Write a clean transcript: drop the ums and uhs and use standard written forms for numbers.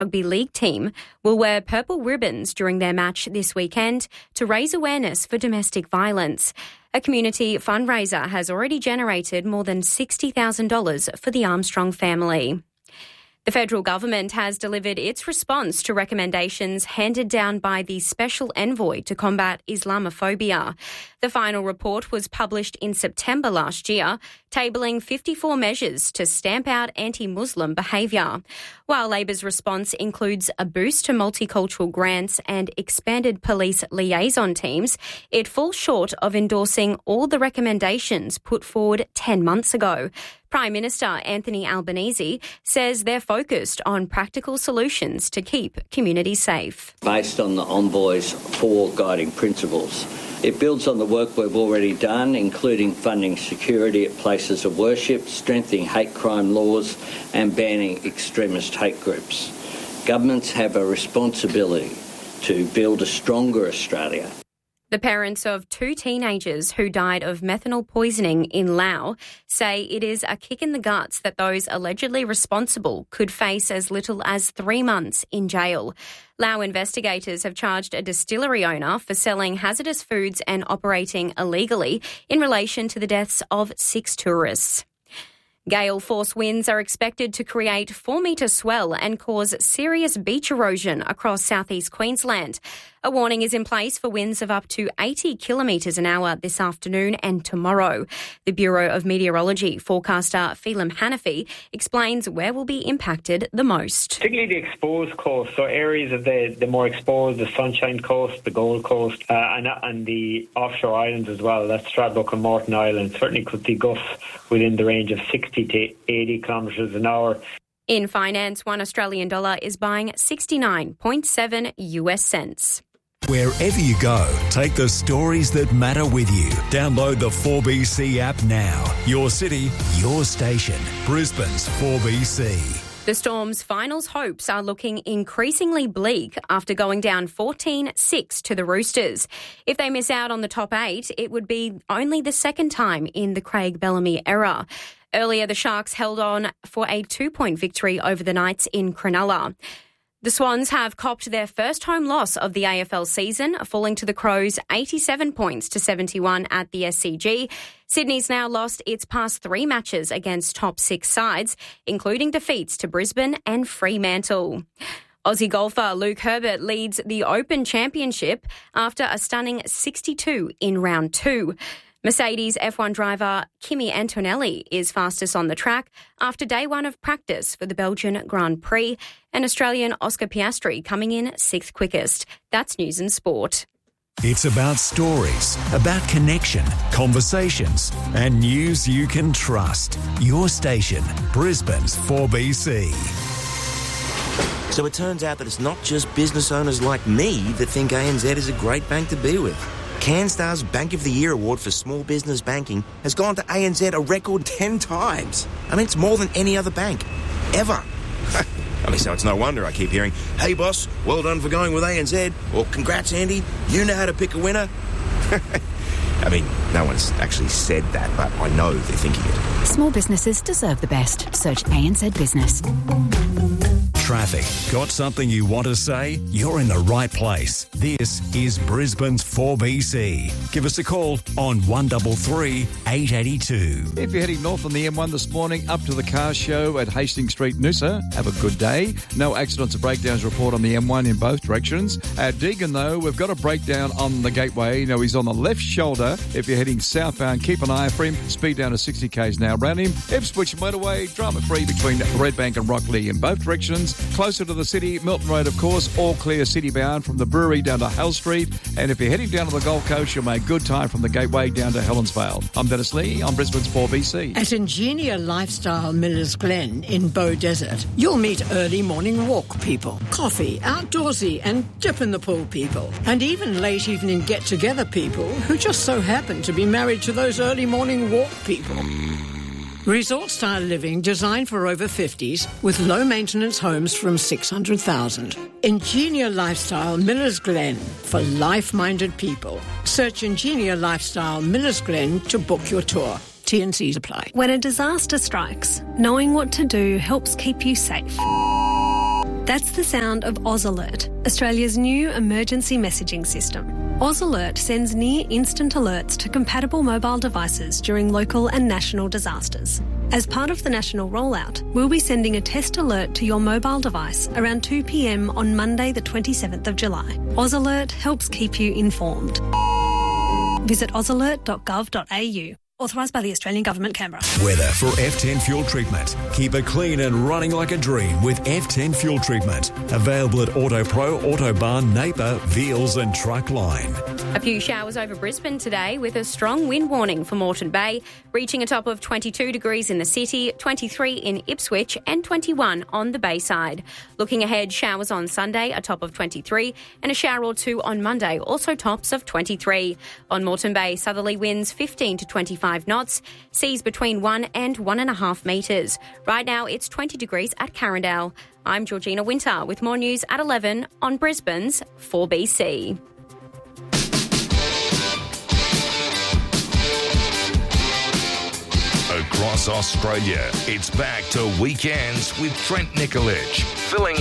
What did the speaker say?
Rugby League team will wear purple ribbons during their match this weekend to raise awareness for domestic violence. A community fundraiser has already generated more than $60,000 for the Armstrong family. The federal government has delivered its response to recommendations handed down by the Special Envoy to combat Islamophobia. The final report was published in September last year, tabling 54 measures to stamp out anti-Muslim behaviour. While Labor's response includes a boost to multicultural grants and expanded police liaison teams, it falls short of endorsing all the recommendations put forward 10 months ago. Prime Minister Anthony Albanese says they're focused on practical solutions to keep communities safe. Based on the Envoy's 4 guiding principles, it builds on the work we've already done, including funding security at places of worship, strengthening hate crime laws and banning extremist hate groups. Governments have a responsibility to build a stronger Australia. The parents of 2 teenagers who died of methanol poisoning in Laos say it is a kick in the guts that those allegedly responsible could face as little as 3 months in jail. Laos investigators have charged a distillery owner for selling hazardous foods and operating illegally in relation to the deaths of 6 tourists. Gale force winds are expected to create 4-metre swell and cause serious beach erosion across southeast Queensland. A warning is in place for winds of up to 80 kilometres an hour this afternoon and tomorrow. The Bureau of Meteorology forecaster Phelim Hanafi explains where will be impacted the most. Particularly the exposed coast, so areas of the more exposed, the Sunshine Coast, the Gold Coast, and the offshore islands as well. That's Stradbroke and Morton Island. Certainly could see gusts within the range of 60 to 80 kilometres an hour. In finance, $1 Australian is buying 69.7 US cents. Wherever you go, take the stories that matter with you. Download the 4BC app now. Your city, your station. Brisbane's 4BC. The Storm's finals hopes are looking increasingly bleak after going down 14-6 to the Roosters. If they miss out on the top 8, it would be only the second time in the Craig Bellamy era. Earlier, the Sharks held on for a 2-point victory over the Knights in Cronulla. The Swans have copped their first home loss of the AFL season, falling to the Crows 87 points to 71 at the SCG. Sydney's now lost its past 3 matches against top 6 sides, including defeats to Brisbane and Fremantle. Aussie golfer Luke Herbert leads the Open Championship after a stunning 62 in round 2. Mercedes F1 driver Kimi Antonelli is fastest on the track after day 1 of practice for the Belgian Grand Prix, and Australian Oscar Piastri coming in 6th quickest. That's news and sport. It's about stories, about connection, conversations, and news you can trust. Your station, Brisbane's 4BC. So it turns out that it's not just business owners like me that think ANZ is a great bank to be with. CanStar's Bank of the Year award for small business banking has gone to ANZ a record 10 times. I mean, it's more than any other bank, ever. I mean, so it's no wonder I keep hearing, "Hey boss, well done for going with ANZ," or "Congrats Andy, you know how to pick a winner." I mean, no one's actually said that, but I know they're thinking it. Small businesses deserve the best. Search ANZ Business. Traffic. Got something you want to say? You're in the right place. This is Brisbane's 4BC. Give us a call on 133 882. If you're heading north on the M1 this morning, up to the car show at Hastings Street, Noosa, have a good day. No accidents or breakdowns report on the M1 in both directions. At Deagon, though, we've got a breakdown on the Gateway. Now, he's on the left shoulder. If you're heading southbound, keep an eye for him. Speed down to 60 k's now around him. Ipswich Motorway, drama-free between Redbank and Rockley in both directions. Closer to the city, Milton Road, of course, all clear city-bound from the brewery down to Hull Street. And if you're heading down to the Gold Coast, you'll make good time from the Gateway down to Helensvale. I'm Dennis Lee on Brisbane's 4BC. At Ingenia Lifestyle Millers Glen in Bow Desert, you'll meet early morning walk people, coffee, outdoorsy and dip in the pool people, and even late evening get-together people who just so happen to be married to those early morning walk people. Resort-style living designed for over 50s with low-maintenance homes from $600,000. Ingenia Lifestyle Millers Glen for life-minded people. Search Ingenia Lifestyle Millers Glen to book your tour. T&Cs apply. When a disaster strikes, knowing what to do helps keep you safe. That's the sound of Oz Alert, Australia's new emergency messaging system. Oz Alert sends near-instant alerts to compatible mobile devices during local and national disasters. As part of the national rollout, we'll be sending a test alert to your mobile device around 2 p.m. on Monday the 27th of July. Oz Alert helps keep you informed. Visit ozalert.gov.au. Authorised by the Australian Government, Canberra. Weather for F10 Fuel Treatment. Keep it clean and running like a dream with F10 Fuel Treatment. Available at AutoPro, Autobarn, Napier, Veals and Truckline. A few showers over Brisbane today with a strong wind warning for Moreton Bay, reaching a top of 22 degrees in the city, 23 in Ipswich and 21 on the Bayside. Looking ahead, showers on Sunday, a top of 23, and a shower or two on Monday, also tops of 23. On Moreton Bay, southerly winds 15 to 25 knots, seas between 1 and 1.5 metres. Right now, it's 20 degrees at Carindale. I'm Georgina Winter with more news at 11 on Brisbane's 4BC. Across Australia, it's back to Weekends with Trent Nikolic, filling